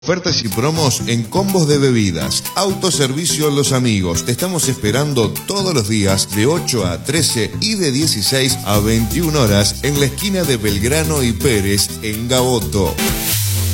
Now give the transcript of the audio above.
Ofertas y promos en combos de bebidas. Autoservicio Los Amigos. Te estamos esperando todos los días de 8 a 13 y de 16 a 21 horas en la esquina de Belgrano y Pérez en Gaboto.